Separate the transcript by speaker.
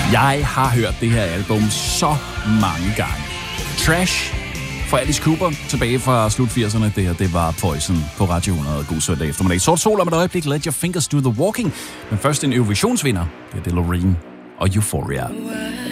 Speaker 1: Jeg har hørt det her album så mange gange. Trash fra Alice Cooper, tilbage fra slut 80'erne. Det her, det var Poison på Radio 100. God søndag eftermiddag. Sort sol om et øjeblik. Let your fingers do the walking. Men først en Eurovisionsvinder. Det er Loreen og Euphoria.